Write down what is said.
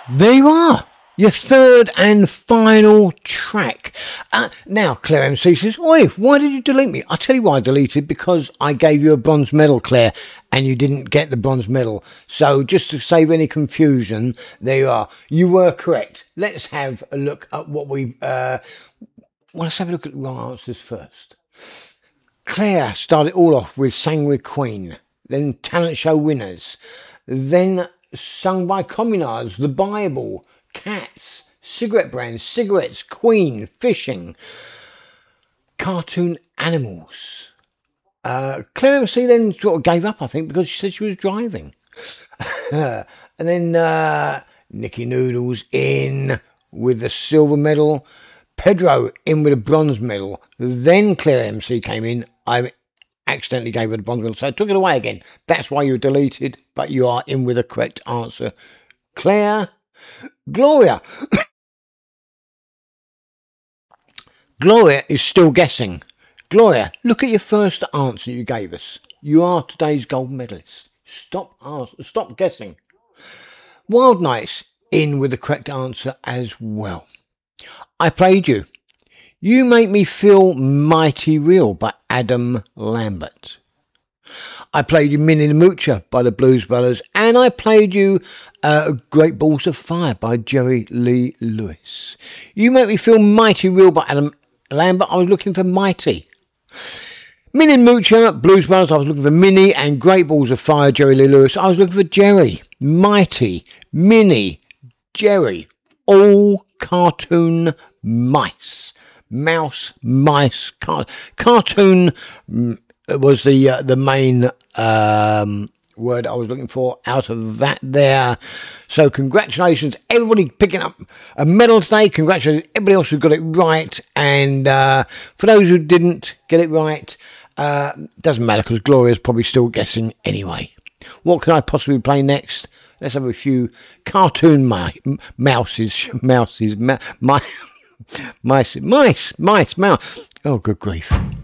There you are. Your third and final track. Now, Claire MC says, "Oi, why did you delete me?" I'll tell you why I deleted, because I gave you a bronze medal, Claire, and you didn't get the bronze medal. So just to save any confusion, there you are. You were correct. Let's have a look at what we... well, let's have a look at the wrong answers first. Claire started all off with Sang with Queen, then talent show winners, then sung by Communards, The Bible, Cats, cigarette brands, cigarettes, Queen, fishing, cartoon animals. Claire MC then sort of gave up, I think, because she said she was driving. And then Nikki Noodles in with the silver medal, Pedro in with a bronze medal. Then Claire MC came in. I accidentally gave her the bronze medal, so I took it away again. That's why you were deleted, but you are in with a correct answer. Claire. Gloria. Gloria is still guessing. Gloria, look at your first answer you gave us. You are today's gold medalist. Stop guessing. Wild Nights in with the correct answer as well. I played you. You Make Me Feel Mighty Real by Adam Lambert. I played you Minnie the Moocher by the Blues Brothers, and I played you Great Balls of Fire by Jerry Lee Lewis. You Make Me Feel Mighty Real by Adam Lambert. I was looking for Mighty. Minnie the Moocher, Blues Brothers, I was looking for Minnie, and Great Balls of Fire, Jerry Lee Lewis, I was looking for Jerry. Mighty, Minnie, Jerry, all cartoon mice. Mouse, mice, cartoon was the main word I was looking for out of that there. So congratulations, everybody picking up a medal today. Congratulations, everybody else who got it right. And for those who didn't get it right, doesn't matter, because Gloria's probably still guessing anyway. What can I possibly play next? Let's have a few cartoon mice. Oh, good grief.